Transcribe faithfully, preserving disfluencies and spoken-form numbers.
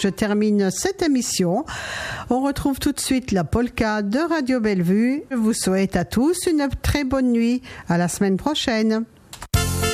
je termine cette émission. On retrouve tout de suite la polka de Radio Bellevue. Je vous souhaite à tous une très bonne nuit. À la semaine prochaine.